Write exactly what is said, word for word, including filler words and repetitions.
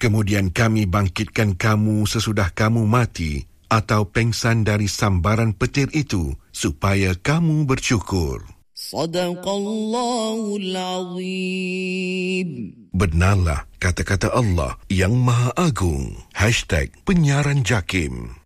Kemudian kami bangkitkan kamu sesudah kamu mati atau pengsan dari sambaran petir itu supaya kamu bersyukur. Sadaqallahul Azim. Benarlah kata-kata Allah yang Maha Agung. Hashtag Penyiaran Jakim.